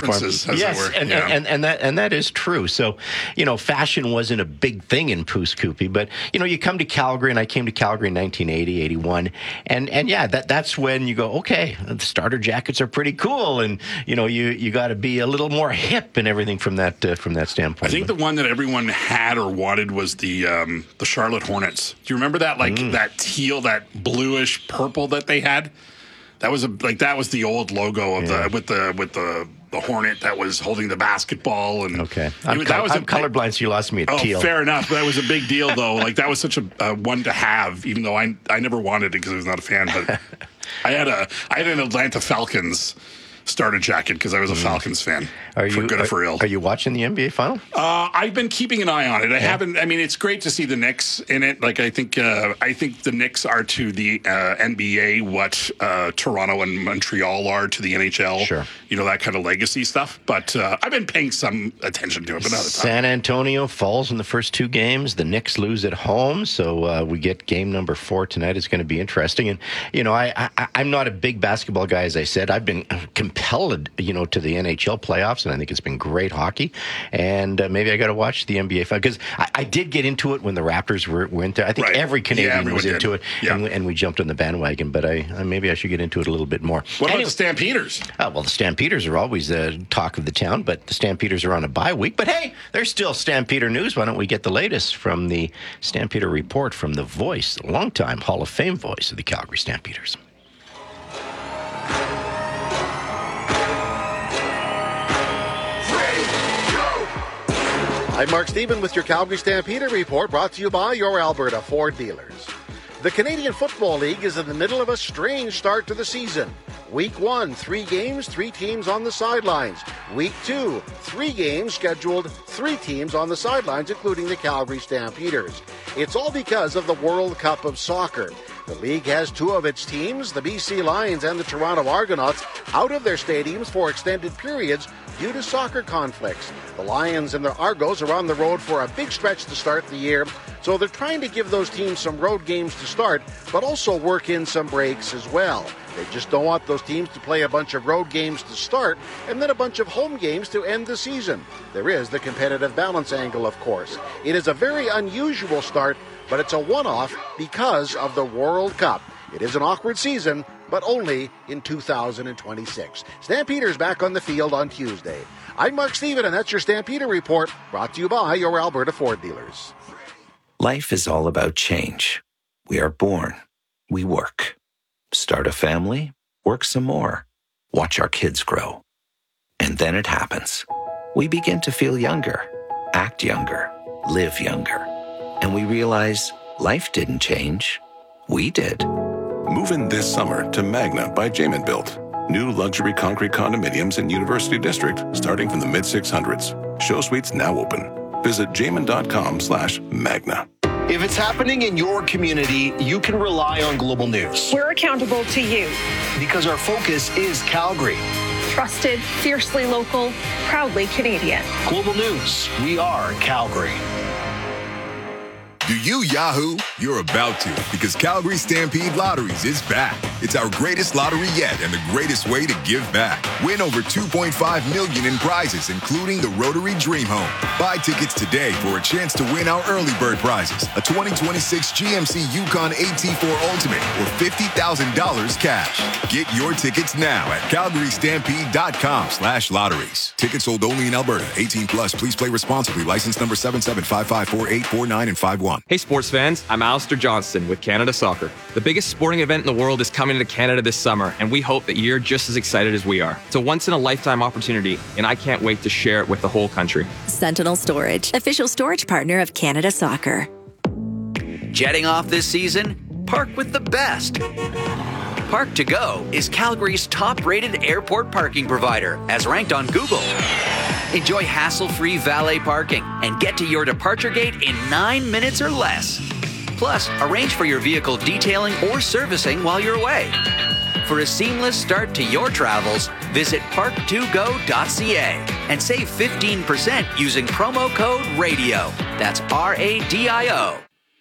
preferences, as yes, it were. And that is true. So, fashion wasn't a big thing in Pouce Coupe, but you come to Calgary, and I came to Calgary in 1980, 81, and yeah, that's when you go, okay, the starter jackets are pretty cool, and you got to be a little more hip and everything from that standpoint. I think the one that everyone had or wanted was the Charlotte Hornets. Do you remember that? That teal, that bluish purple that they had. That was the old logo of with the Hornet that was holding the basketball. And okay, I'm colorblind, so you lost me at teal. Fair enough. That was a big deal, though. That was such a one to have, even though I never wanted it because I was not a fan. But I had an Atlanta Falcons starter jacket because I was a Falcons fan. For good or for ill. Are you watching the NBA final? I've been keeping an eye on it. I haven't. I mean, it's great to see the Knicks in it. I think the Knicks are to the NBA what Toronto and Montreal are to the NHL. Sure. That kind of legacy stuff. But I've been paying some attention to it. But not a ton. San Antonio falls in the first two games. The Knicks lose at home, so we get game number 4 tonight. It's going to be interesting. And I'm not a big basketball guy, as I said. I've been compelled, to the NHL playoffs, and I think it's been great hockey. And maybe I got to watch the NBA final because I did get into it when the Raptors went there. I think every Canadian was into it, and we jumped on the bandwagon. But maybe I should get into it a little bit more. What about the Stampeders? Well, the Stampeders are always the talk of the town, but the Stampeders are on a bye week. But hey, there's still Stampeder news. Why don't we get the latest from the Stampeder Report from the voice, the longtime Hall of Fame voice of the Calgary Stampeders. I'm Mark Stephen with your Calgary Stampeder Report, brought to you by your Alberta Ford dealers. The Canadian Football League is in the middle of a strange start to the season. Week 1, 3 games, 3 teams on the sidelines. Week 2, 3 games scheduled, 3 teams on the sidelines, including the Calgary Stampeders. It's all because of the World Cup of Soccer. The league has 2 of its teams, the BC Lions and the Toronto Argonauts, out of their stadiums for extended periods due to soccer conflicts. The Lions and the Argos are on the road for a big stretch to start the year, so they're trying to give those teams some road games to start, but also work in some breaks as well. They just don't want those teams to play a bunch of road games to start and then a bunch of home games to end the season. There is the competitive balance angle, of course. It is a very unusual start, but it's a one-off because of the World Cup. It is an awkward season, but only in 2026. Stampeders back on the field on Tuesday. I'm Mark Stephen, and that's your Stampeder Report, brought to you by your Alberta Ford dealers. Life is all about change. We are born. We work. Start a family. Work some more. Watch our kids grow. And then it happens. We begin to feel younger, act younger, live younger. And we realize life didn't change. We did. Move in this summer to Magna by Jamin Built. New luxury concrete condominiums in University District starting from the mid-600s. Show suites now open. Visit jamin.com/Magna. If it's happening in your community, you can rely on Global News. We're accountable to you. Because our focus is Calgary. Trusted, fiercely local, proudly Canadian. Global News, we are Calgary. Do you Yahoo? You're about to, because Calgary Stampede Lotteries is back. It's our greatest lottery yet and the greatest way to give back. Win over $2.5 million in prizes, including the Rotary Dream Home. Buy tickets today for a chance to win our early bird prizes, a 2026 GMC Yukon AT4 Ultimate, or $50,000 cash. Get your tickets now at calgarystampede.com/lotteries. Tickets sold only in Alberta. 18 plus. Please play responsibly. License number 77554849 and 51. Hey sports fans, I'm Alistair Johnston with Canada Soccer. The biggest sporting event in the world is coming to Canada this summer, and we hope that you're just as excited as we are. It's a once-in-a-lifetime opportunity, and I can't wait to share it with the whole country. Sentinel Storage, official storage partner of Canada Soccer. Jetting off this season? Park with the best. Park to Go is Calgary's top-rated airport parking provider, as ranked on Google. Enjoy hassle-free valet parking and get to your departure gate in 9 minutes or less. Plus, arrange for your vehicle detailing or servicing while you're away. For a seamless start to your travels, visit park2go.ca and save 15% using promo code RADIO. That's RADIO.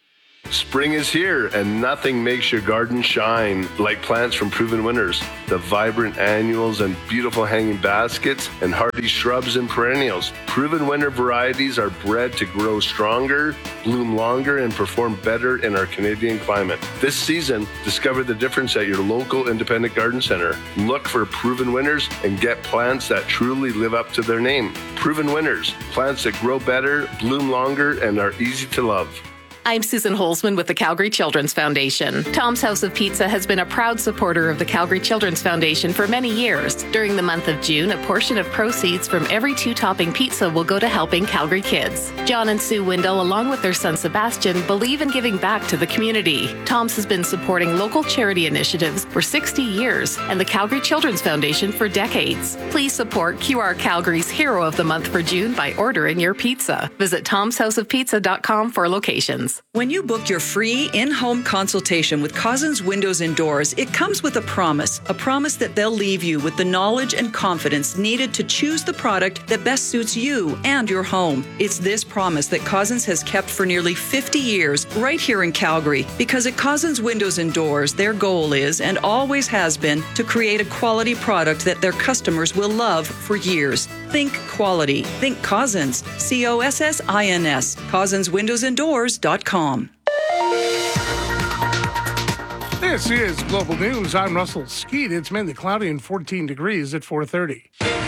Spring is here, and nothing makes your garden shine like plants from Proven Winners. The vibrant annuals and beautiful hanging baskets and hardy shrubs and perennials. Proven Winner varieties are bred to grow stronger, bloom longer, and perform better in our Canadian climate. This season, discover the difference at your local independent garden center. Look for Proven Winners and get plants that truly live up to their name. Proven Winners, plants that grow better, bloom longer, and are easy to love. I'm Susan Holzman with the Calgary Children's Foundation. Tom's House of Pizza has been a proud supporter of the Calgary Children's Foundation for many years. During the month of June, a portion of proceeds from every 2-topping pizza will go to helping Calgary kids. John and Sue Windle, along with their son Sebastian, believe in giving back to the community. Tom's has been supporting local charity initiatives for 60 years and the Calgary Children's Foundation for decades. Please support QR Calgary's Hero of the Month for June by ordering your pizza. Visit tomshouseofpizza.com for locations. When you book your free in-home consultation with Cousins Windows and Doors, it comes with a promise that they'll leave you with the knowledge and confidence needed to choose the product that best suits you and your home. It's this promise that Cousins has kept for nearly 50 years right here in Calgary, because at Cousins Windows and Doors, their goal is and always has been to create a quality product that their customers will love for years. Think quality. Think Cousins. Cossins. CossinsWindowsandDoors.com. This is Global News. I'm Russell Skeet. It's mainly cloudy and 14 degrees at 4:30.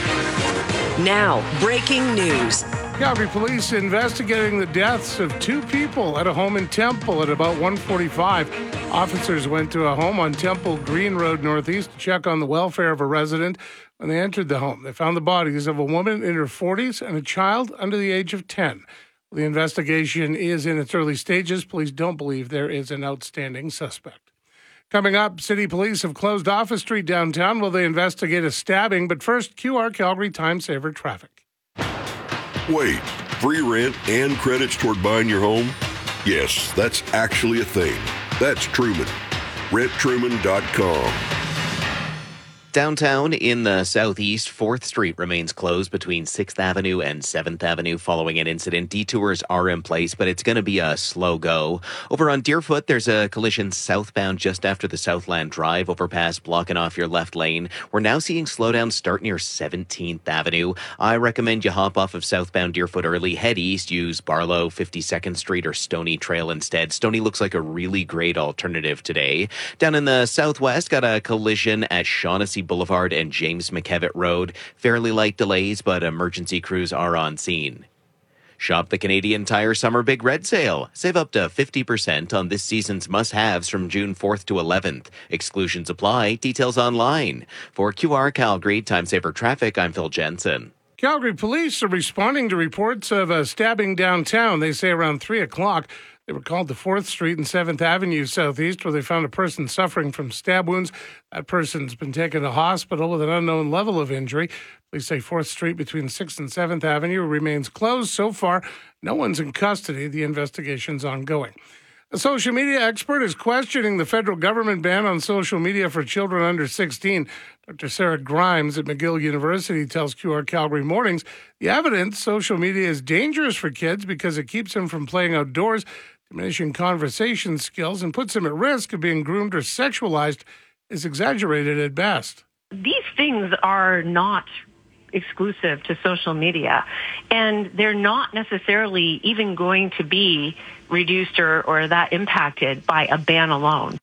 Now, breaking news. Calgary police investigating the deaths of 2 people at a home in Temple at about 1:45. Officers went to a home on Temple Green Road Northeast to check on the welfare of a resident. When they entered the home, they found the bodies of a woman in her 40s and a child under the age of 10. The investigation is in its early stages. Police don't believe there is an outstanding suspect. Coming up, City Police have closed Office Street downtown while they investigate a stabbing. But first, QR Calgary Time Saver traffic. Wait, free rent and credits toward buying your home? Yes, that's actually a thing. That's Truman. RentTruman.com. Downtown in the southeast, 4th Street remains closed between 6th Avenue and 7th Avenue following an incident. Detours are in place, but it's going to be a slow go. Over on Deerfoot, there's a collision southbound just after the Southland Drive overpass blocking off your left lane. We're now seeing slowdowns start near 17th Avenue. I recommend you hop off of southbound Deerfoot early, head east, use Barlow, 52nd Street, or Stony Trail instead. Stony looks like a really great alternative today. Down in the southwest, got a collision at Shaughnessy Boulevard and James McKevitt Road. Fairly light delays, but emergency crews are on scene. Shop the Canadian Tire Summer Big Red Sale. Save up to 50% on this season's must-haves from June 4th to 11th. Exclusions apply. Details online. For QR Calgary Time Saver Traffic, I'm Phil Jensen. Calgary police are responding to reports of a stabbing downtown. They say around 3 o'clock. They were called to 4th Street and 7th Avenue Southeast, where they found a person suffering from stab wounds. That person's been taken to hospital with an unknown level of injury. Police say 4th Street between 6th and 7th Avenue remains closed. So far, no one's in custody. The investigation's ongoing. A social media expert is questioning the federal government ban on social media for children under 16. Dr. Sarah Grimes at McGill University tells QR Calgary Mornings the evidence social media is dangerous for kids because it keeps them from playing outdoors, diminishing conversation skills, and puts them at risk of being groomed or sexualized is exaggerated at best. These things are not exclusive to social media, and they're not necessarily even going to be reduced or that impacted by a ban alone.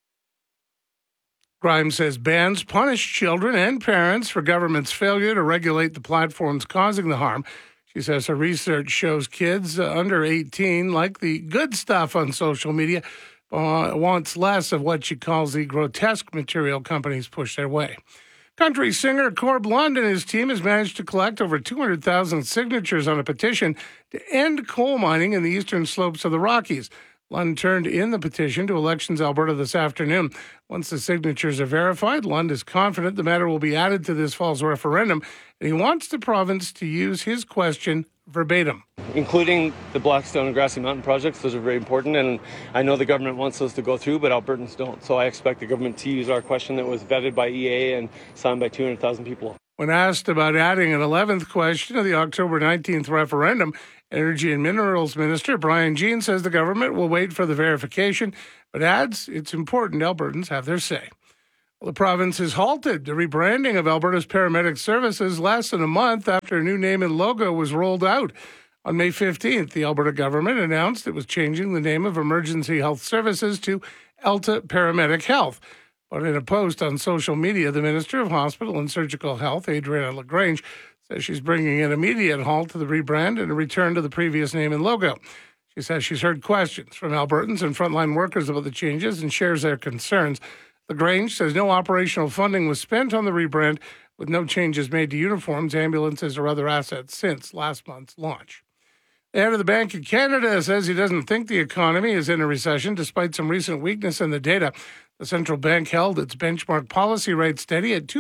Grimes says bans punish children and parents for government's failure to regulate the platforms causing the harm. She says her research shows kids under 18 like the good stuff on social media, wants less of what she calls the grotesque material companies push their way. Country singer Corb Lund and his team has managed to collect over 200,000 signatures on a petition to end coal mining in the eastern slopes of the Rockies. Lund turned in the petition to Elections Alberta this afternoon. Once the signatures are verified, Lund is confident the matter will be added to this fall's referendum, and he wants the province to use his question verbatim. Including the Blackstone and Grassy Mountain projects, those are very important, and I know the government wants those to go through, but Albertans don't. So I expect the government to use our question that was vetted by EA and signed by 200,000 people. When asked about adding an 11th question to the October 19th referendum, Energy and Minerals Minister Brian Jean says the government will wait for the verification, but adds it's important Albertans have their say. Well, the province has halted the rebranding of Alberta's paramedic services less than a month after a new name and logo was rolled out. On May 15th, the Alberta government announced it was changing the name of Emergency Health Services to Alta Paramedic Health. But in a post on social media, the Minister of Hospital and Surgical Health, Adriana LaGrange, says she's bringing an immediate halt to the rebrand and a return to the previous name and logo. She says she's heard questions from Albertans and frontline workers about the changes and shares their concerns. LaGrange says no operational funding was spent on the rebrand, with no changes made to uniforms, ambulances, or other assets since last month's launch. The head of the Bank of Canada says he doesn't think the economy is in a recession despite some recent weakness in the data. The central bank held its benchmark policy rate steady at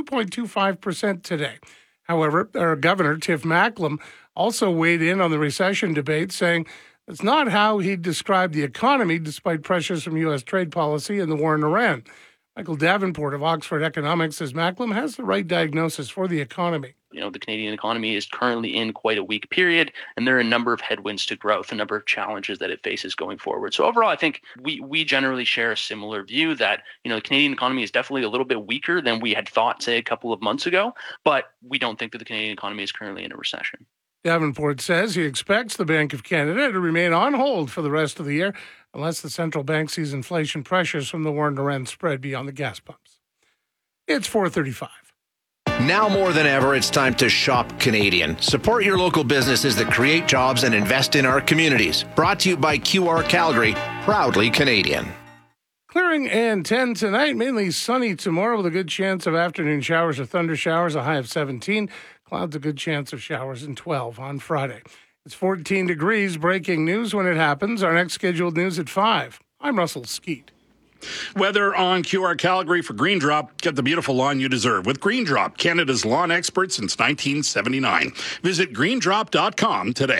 2.25% today. However, our Governor, Tiff Macklem, also weighed in on the recession debate, saying it's not how he described the economy despite pressures from U.S. trade policy and the war in Iran. Michael Davenport of Oxford Economics says Macklem has the right diagnosis for the economy. You know, the Canadian economy is currently in quite a weak period, and there are a number of headwinds to growth, a number of challenges that it faces going forward. So overall, I think we generally share a similar view that, you know, the Canadian economy is definitely a little bit weaker than we had thought, say, a couple of months ago, but we don't think that the Canadian economy is currently in a recession. Davenport says he expects the Bank of Canada to remain on hold for the rest of the year unless the central bank sees inflation pressures from the war in Iran spread beyond the gas pumps. It's 4:35. Now more than ever, it's time to shop Canadian. Support your local businesses that create jobs and invest in our communities. Brought to you by QR Calgary, proudly Canadian. Clearing and 10 tonight, mainly sunny tomorrow with a good chance of afternoon showers or thunder showers, a high of 17. Clouds, a good chance of showers, and 12 on Friday. It's 14 degrees. Breaking news when it happens. Our next scheduled news at 5. I'm Russell Skeet. Weather on QR Calgary for Green Drop. Get the beautiful lawn you deserve with Green Drop, Canada's lawn expert since 1979. Visit greendrop.com today.